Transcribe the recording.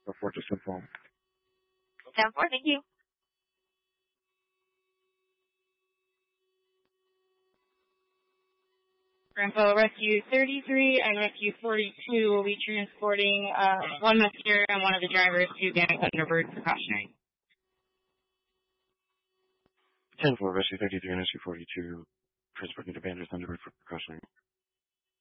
Report to Simple. 10-4, thank you. Bravo Rescue 33 and Rescue 42 will be transporting one musketeer and one of the drivers to Bannock Thunderbird precautionary. 10-4, Rescue 33 and Rescue 42, transporting to Banner Thunderbird for precautionary.